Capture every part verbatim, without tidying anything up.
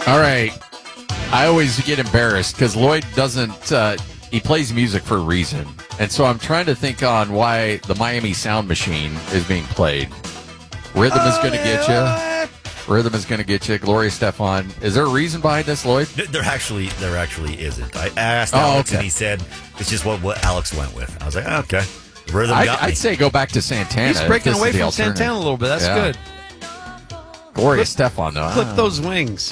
All right. I always get embarrassed because Lloyd doesn't, uh, he plays music for a reason. And so I'm trying to think on why the Miami Sound Machine is being played. Rhythm is going to get you. Rhythm is going to get you. Gloria Stefan. Is there a reason behind this, Lloyd? There actually there actually isn't. I asked Oh, Alex okay. and he said it's just what, what Alex went with. I was like, oh, okay. Rhythm I'd, got me. I'd say go back to Santana. He's if breaking this away is the from alternative. Santana a little bit. That's Yeah. good. Gloria Clip- Stefan, though. Clip Ah. those wings.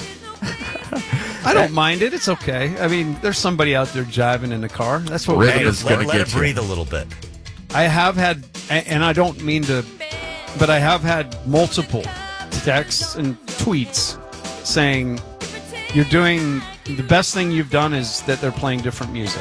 I don't mind it. It's okay. I mean, there's somebody out there jiving in the car. That's what Rhythm we is let, gonna let get it you. breathe a little bit. I have had, and I don't mean to, but I have had multiple texts and tweets saying you're doing the best thing you've done is that they're playing different music.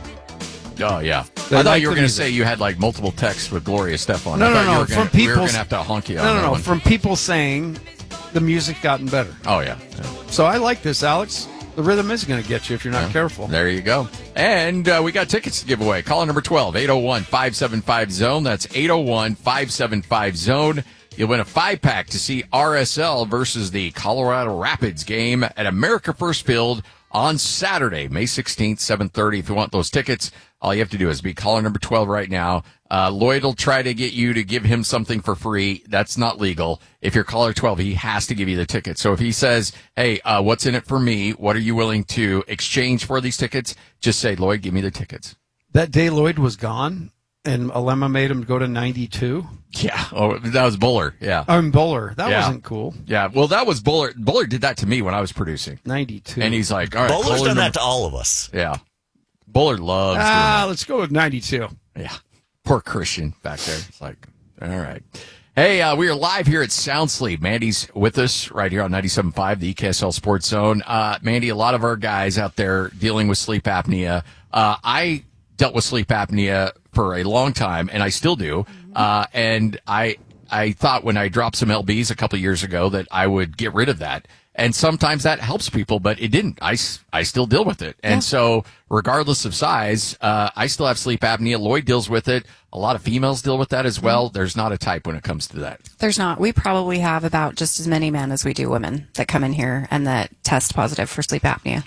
Oh, yeah. They I thought like you were the going to music. say you had like multiple texts with Gloria Stefan. No, I no, thought you no. were gonna, From we were people, going to have to honk you on no, that no, no. one. From people saying the music gotten better. Oh, yeah. yeah. So I like this, Alex. The rhythm is going to get you if you're not Yeah. careful. There you go. And uh, we got tickets to give away. Call number twelve, eight oh one, five seven five, zone. That's eight oh one, five seven five, zone. You'll win a five-pack to see R S L versus the Colorado Rapids game at America First Field on Saturday, May sixteenth, seven thirty. If you want those tickets, all you have to do is be caller number twelve right now. Uh, Lloyd will try to get you to give him something for free. That's not legal. If you're caller twelve, he has to give you the ticket. So if he says, hey, uh, what's in it for me? What are you willing to exchange for these tickets? Just say, Lloyd, give me the tickets. That day Lloyd was gone and Alema made him go to ninety-two. Yeah. Oh, that was Buller. Yeah. I'm Bowler. That Yeah. wasn't cool. Yeah. Well, that was Buller. Buller did that to me when I was producing. ninety-two. And he's like, all right. Bowler's caller done number- that to all of us. Yeah. Buller loves doing Ah, that. let's go with ninety-two. Yeah. Poor Christian back there. It's like, all right. Hey, uh, we are live here at Sound Sleep. Mandy's with us right here on ninety-seven point five, the E K S L Sports Zone. Uh, Mandy, a lot of our guys out there dealing with sleep apnea. Uh, I dealt with sleep apnea for a long time, and I still do. Uh, and I, I thought when I dropped some L Bs a couple of years ago that I would get rid of that. And sometimes that helps people, but it didn't. I, s- I still deal with it. And so regardless of size, uh, I still have sleep apnea. Lloyd deals with it. A lot of females deal with that as well. There's not a type when it comes to that. There's not. We probably have about just as many men as we do women that come in here and that test positive for sleep apnea.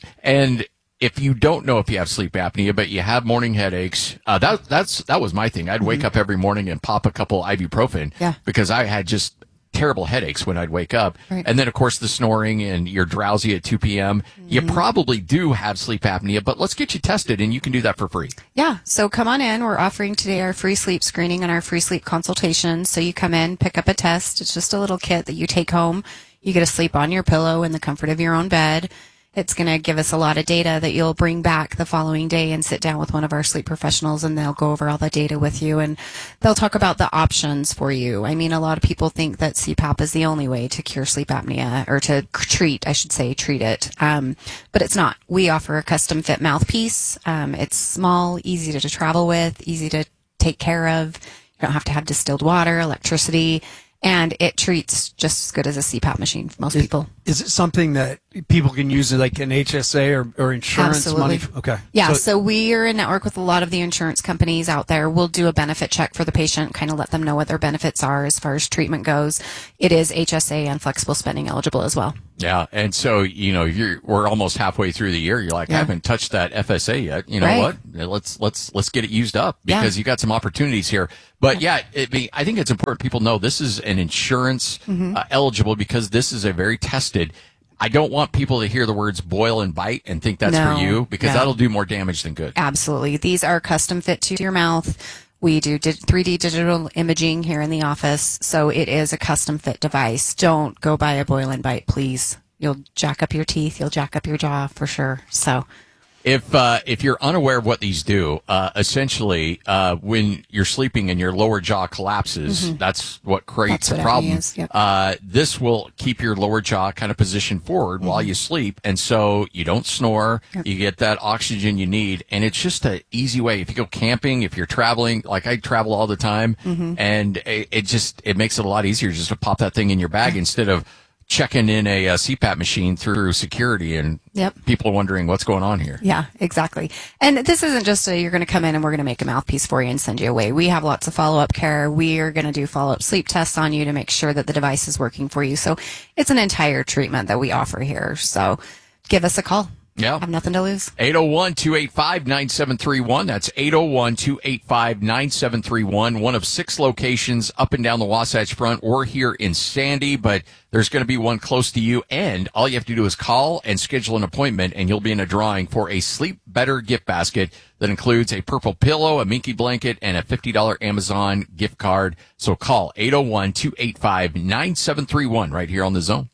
And if you don't know if you have sleep apnea, but you have morning headaches, uh, that, that's, that was my thing. I'd wake up every morning and pop a couple ibuprofen Yeah. because I had just terrible headaches when I'd wake up. Right. And then, of course, the snoring and you're drowsy at two p.m. You probably do have sleep apnea, but let's get you tested and you can do that for free. Yeah. So come on in. We're offering today our free sleep screening and our free sleep consultation. So you come in, pick up a test. It's just a little kit that you take home. You get to sleep on your pillow in the comfort of your own bed. It's going to give us a lot of data that you'll bring back the following day and sit down with one of our sleep professionals and they'll go over all the data with you and they'll talk about the options for you. I mean, a lot of people think that C PAP is the only way to cure sleep apnea or to treat, I should say, treat it. Um, but it's not. We offer a custom fit mouthpiece. Um, it's small, easy to travel with, easy to take care of. You don't have to have distilled water, electricity, and it treats just as good as a C PAP machine for most people. Is it something that people can use like an H S A or, or insurance Absolutely. money? Okay. Yeah, so, So, we are in network with a lot of the insurance companies out there. We'll do a benefit check for the patient, kind of let them know what their benefits are as far as treatment goes. It is H S A and flexible spending eligible as well. Yeah. And so, you know, you're, we're almost halfway through the year. You're like, I Yeah. haven't touched that F S A yet. You know Right. what? Let's, let's, let's get it used up Yeah. because you got some opportunities here. But yeah, it be, I think it's important people know this is an insurance Mm-hmm. uh, eligible because this is a very tested. I don't want people to hear the words boil and bite and think that's No. for you because No. that'll do more damage than good. Absolutely. These are custom fit to your mouth. We do di- three D digital imaging here in the office, so it is a custom fit device. Don't go buy a boil and bite, please. You'll jack up your teeth. You'll jack up your jaw for sure. So If uh, if you're unaware of what these do, uh, essentially, uh, when you're sleeping and your lower jaw collapses, that's what creates That's what a problem. apnea is, yep. Uh, this will keep your lower jaw kind of positioned forward while you sleep, and so you don't snore. You get that oxygen you need, and it's just an easy way. If you go camping, if you're traveling, like I travel all the time, and it, it just it makes it a lot easier just to pop that thing in your bag instead of checking in a, uh C PAP machine through security, and Yep. people are wondering what's going on here. Yeah, exactly. And this isn't just a, you're going to come in and we're going to make a mouthpiece for you and send you away. We have lots of follow-up care. We are going to do follow-up sleep tests on you to make sure that the device is working for you. So it's an entire treatment that we offer here. So give us a call. Yeah. Have nothing to lose. eight oh one, two eight five, nine seven three one. That's eight oh one, two eight five, nine seven three one. One of six locations up and down the Wasatch Front. We're here in Sandy, but there's going to be one close to you. And all you have to do is call and schedule an appointment, and you'll be in a drawing for a Sleep Better gift basket that includes a purple pillow, a Minky blanket, and a fifty dollars Amazon gift card. So call eight oh one, two eight five, nine seven three one right here on The Zone.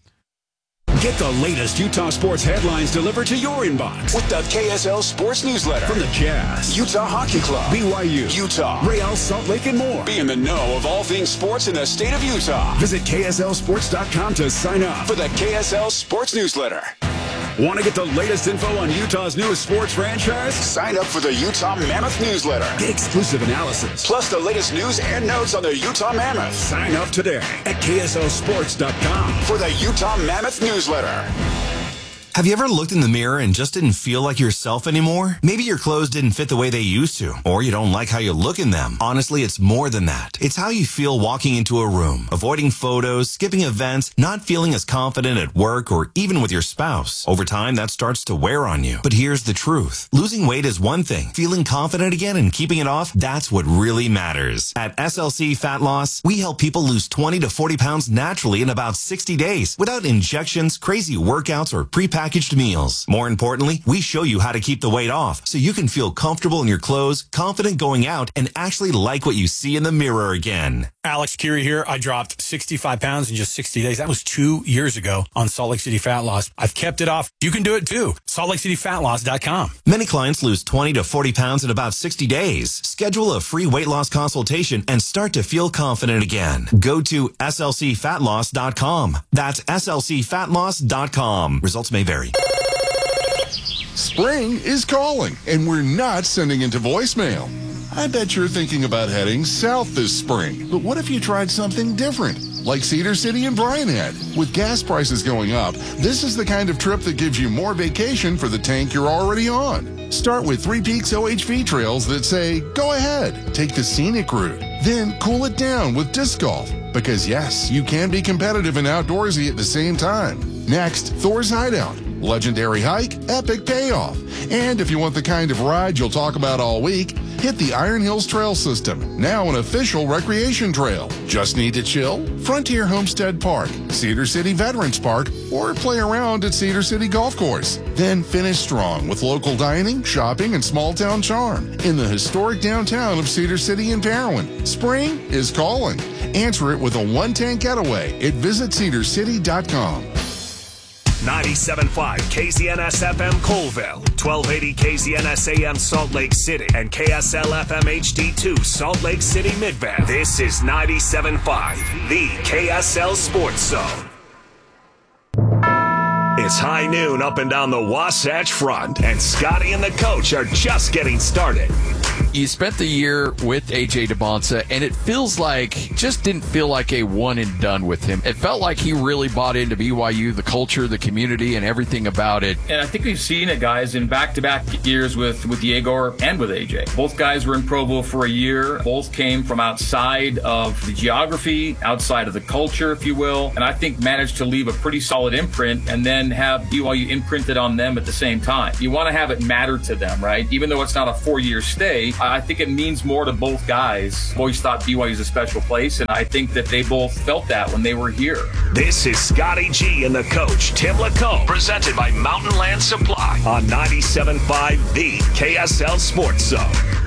Get the latest Utah sports headlines delivered to your inbox with the K S L Sports Newsletter. from the Jazz, Utah Hockey Club, B Y U, Utah, Real Salt Lake, and more. Be in the know of all things sports in the state of Utah. Visit K S L sports dot com to sign up. For the K S L Sports Newsletter. Want to get the latest info on Utah's newest sports franchise? Sign up for the Utah Mammoth Newsletter. Get exclusive analysis. Plus the latest news and notes on the Utah Mammoth. Sign up today at K S L sports dot com. For the Utah Mammoth Newsletter. Have you ever looked in the mirror and just didn't feel like yourself anymore? Maybe your clothes didn't fit the way they used to, or you don't like how you look in them. Honestly, it's more than that. It's how you feel walking into a room, avoiding photos, skipping events, not feeling as confident at work or even with your spouse. Over time, that starts to wear on you. But here's the truth. Losing weight is one thing. Feeling confident again and keeping it off, that's what really matters. At S L C Fat Loss, we help people lose twenty to forty pounds naturally in about sixty days without injections, crazy workouts, or prepackaged meals. More importantly, we show you how to keep the weight off so you can feel comfortable in your clothes, confident going out, and actually like what you see in the mirror again. Alex Curie here. I dropped sixty-five pounds in just sixty days. That was two years ago on Salt Lake City Fat Loss. I've kept it off. You can do it too. Salt Lake City Fat Loss dot com. Many clients lose twenty to forty pounds in about sixty days. Schedule a free weight loss consultation and start to feel confident again. Go to S L C Fat Loss dot com. That's S L C Fat Loss dot com. Results may vary. Spring is calling, and we're not sending into voicemail. I bet you're thinking about heading south this spring, but what if you tried something different, like Cedar City and Bryan Head? With gas prices going up, this is the kind of trip that gives you more vacation for the tank you're already on. Start with Three Peaks O H V trails that say, go ahead, take the scenic route. Then cool it down with disc golf, because yes, you can be competitive and outdoorsy at the same time. Next, Thor's Hideout. Legendary hike, epic payoff. And if you want the kind of ride you'll talk about all week, hit the Iron Hills Trail System, now an official recreation trail. Just need to chill? Frontier Homestead Park, Cedar City Veterans Park, or play around at Cedar City Golf Course. Then finish strong with local dining, shopping, and small town charm in the historic downtown of Cedar City and Parowan. Spring is calling. Answer it with a one-tank getaway at visit cedar city dot com. ninety-seven point five K Z N S F M Colville, twelve eighty K Z N S A M Salt Lake City, and K S L F M H D two Salt Lake City Midvale. This is ninety-seven point five, the K S L Sports Zone. It's high noon up and down the Wasatch Front, and Scotty and the coach are just getting started. You spent the year with A J DeBonsa, and it feels like, just didn't feel like a one and done with him. It felt like he really bought into B Y U, the culture, the community, and everything about it. And I think we've seen it, guys, in back-to-back years with, with Diego and with A J. Both guys were in Provo for a year. Both came from outside of the geography, outside of the culture, if you will, and I think managed to leave a pretty solid imprint and then have B Y U imprinted on them at the same time. You want to have it matter to them, right? Even though it's not a four-year stay, I think it means more to both guys. Boys thought B Y U is a special place, and I think that they both felt that when they were here. This is Scotty G and the coach, Tim Lacombe, presented by Mountain Land Supply on ninety-seven point five, the K S L Sports Zone.